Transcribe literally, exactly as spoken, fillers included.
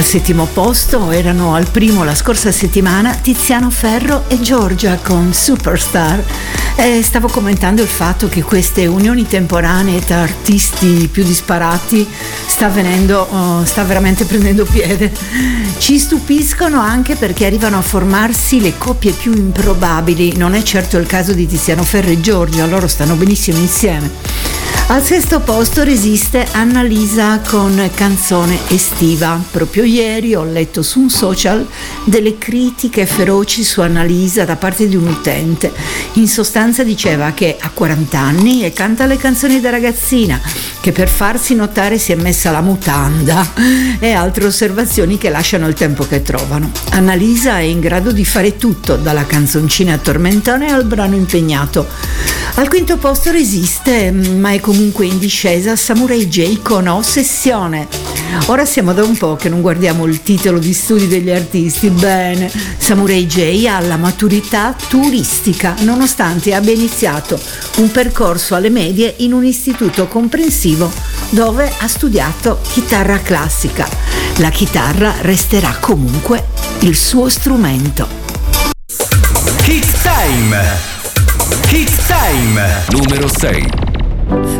Al settimo posto erano al primo la scorsa settimana Tiziano Ferro e Giorgia con Superstar. E stavo commentando il fatto che queste unioni temporanee tra artisti più disparati sta avvenendo, oh, sta veramente prendendo piede. Ci stupiscono anche perché arrivano a formarsi le coppie più improbabili. Non è certo il caso di Tiziano Ferro e Giorgia, loro stanno benissimo insieme. Al sesto posto resiste Annalisa con Canzone estiva. Proprio ieri ho letto su un social delle critiche feroci su Annalisa da parte di un utente. In sostanza diceva che ha quaranta anni e canta le canzoni da ragazzina, che per farsi notare si è messa la mutanda e altre osservazioni che lasciano il tempo che trovano. Annalisa è in grado di fare tutto, dalla canzoncina tormentone al brano impegnato. Al quinto posto resiste, ma è comunque in discesa, Samurai J con Ossessione. Ora siamo da un po' che non guardiamo il titolo di studi degli artisti. Bene, Samurai J ha la maturità turistica, nonostante abbia iniziato un percorso alle medie in un istituto comprensivo dove ha studiato chitarra classica. La chitarra resterà comunque il suo strumento. Hit Time! Hit Time! Numero sei.